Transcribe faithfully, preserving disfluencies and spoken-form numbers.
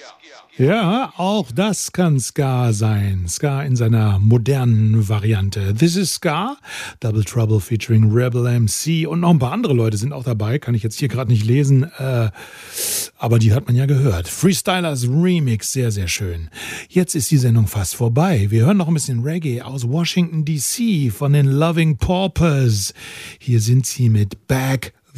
Ja, auch das kann Ska sein. Ska in seiner modernen Variante. This is Ska, Double Trouble featuring Rebel M C und noch ein paar andere Leute sind auch dabei, kann ich jetzt hier gerade nicht lesen, äh, aber die hat man ja gehört. Freestylers Remix, sehr, sehr schön. Jetzt ist die Sendung fast vorbei. Wir hören noch ein bisschen Reggae aus Washington D C von den Loving Paupers. Hier sind sie mit Back